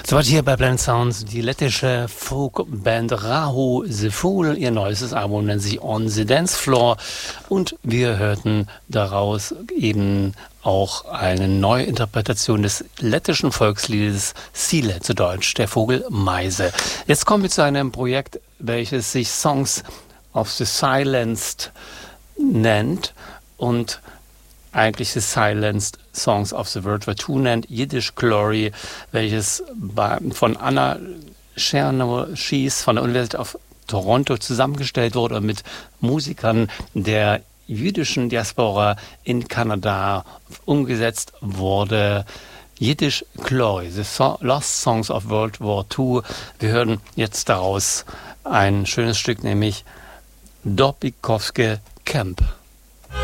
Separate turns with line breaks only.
Soweit hier bei Blend Sounds die lettische Folkband Rahu the Fool. Ihr neuestes Album nennt sich On the Dance Floor und wir hörten daraus eben auch eine Neuinterpretation des lettischen Volksliedes Sile, zu Deutsch der Vogel Meise. Jetzt kommen wir zu einem Projekt, welches sich Songs of the Silenced nennt und eigentlich The Silenced Songs of the World War II nennt, Yiddish Glory, welches von Anna Chernow-Schiess von der Universität of Toronto zusammengestellt wurde und mit Musikern der jüdischen Diaspora in Kanada umgesetzt wurde. Yiddish Glory, The Lost Songs of World War II. Wir hören jetzt daraus ein schönes Stück, nämlich Dobikowske Camp.